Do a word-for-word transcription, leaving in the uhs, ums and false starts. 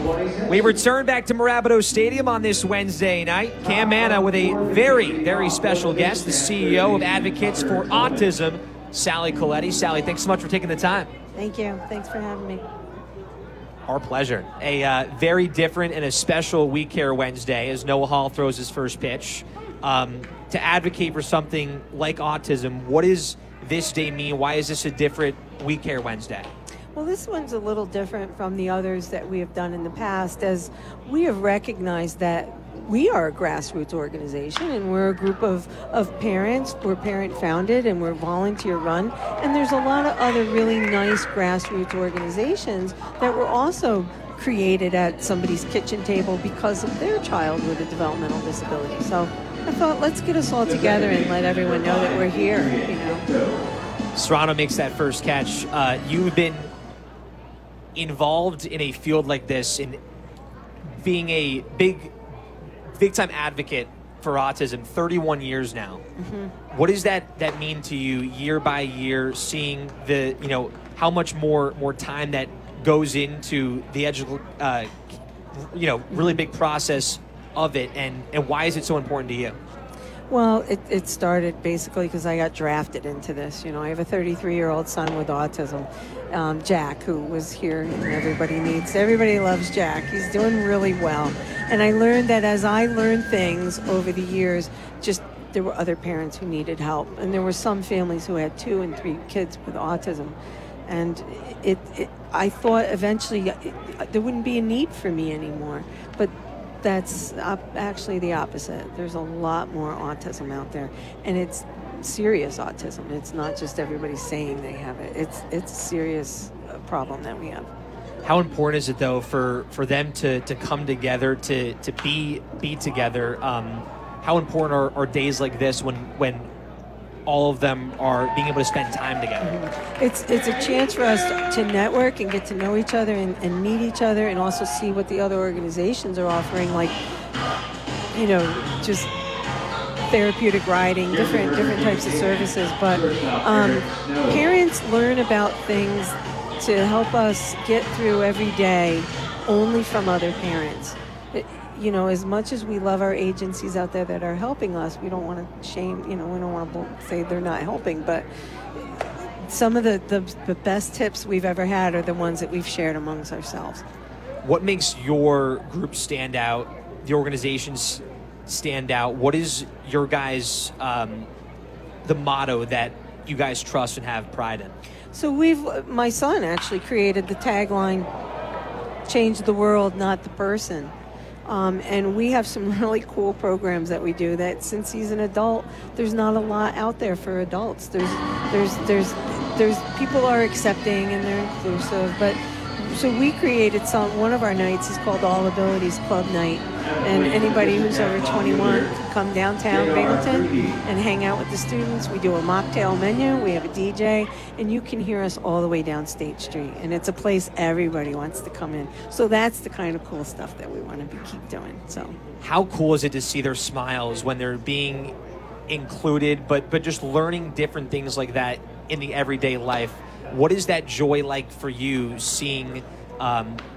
We return back to Mirabito Stadium on this Wednesday night. Cam Manna with a very, very special guest, the C E O of Advocates for Autism, Sally Coletti. Sally, thanks so much for taking the time. Thank you. Thanks for having me. Our pleasure. A uh, very different and a special We Care Wednesday as Noah Hall throws his first pitch. Um, to advocate for something like autism, what does this day mean? Why is this a different We Care Wednesday? Well, this one's a little different from the others that we have done in the past, as we have recognized that we are a grassroots organization and we're a group of, of parents. We're parent founded and we're volunteer run. And there's a lot of other really nice grassroots organizations that were also created at somebody's kitchen table because of their child with a developmental disability. So I thought, let's get us all together and let everyone know that we're here, you know. Serrano makes that first catch. Uh, you've been involved in a field like this, in being a big, big-time advocate for autism, thirty-one years now. Mm-hmm. What does that that mean to you, year by year, seeing the you know how much more more time that goes into the edu- uh, you know really big process of it, and and why is it so important to you? Well, it, it started basically because I got drafted into this. You know, I have a thirty-three-year-old son with autism, um, Jack, who was here, and everybody needs, everybody loves Jack. He's doing really well. And I learned that as I learned things over the years, just there were other parents who needed help. And there were some families who had two and three kids with autism. And it, it I thought eventually it, there wouldn't be a need for me anymore. But that's actually the opposite. There's a lot more autism out there, and it's serious autism. It's not just everybody saying they have it. It's it's a serious problem that we have. How important is it, though, for, for them to, to come together, to to be be together? Um, how important are, are days like this when when all of them are being able to spend time together? Mm-hmm. It's it's a chance for us to network and get to know each other and, and meet each other, and also see what the other organizations are offering, like, you know, just therapeutic riding, different different types of services. But um, parents learn about things to help us get through every day only from other parents. It, you know, as much as we love our agencies out there that are helping us, we don't want to shame, you know, we don't want to say they're not helping, but some of the, the, the best tips we've ever had are the ones that we've shared amongst ourselves. What makes your group stand out, the organizations stand out? What is your guys' um, the motto that you guys trust and have pride in? So we've, my son actually created the tagline, "Change the world, not the person." Um, and we have some really cool programs that we do that, since he's an adult, there's not a lot out there for adults. There's, there's, there's, there's people are accepting and they're inclusive, but so we created some, one of our nights is called All Abilities Club Night. And anybody who's over twenty-one can come downtown Binghamton and hang out with the students. We do a mocktail menu, we have a D J, and you can hear us all the way down State Street. And it's a place everybody wants to come in. So that's the kind of cool stuff that we want to be, keep doing. So, how cool is it to see their smiles when they're being included, but but just learning different things like that in the everyday life? What is that joy like for you, seeing um,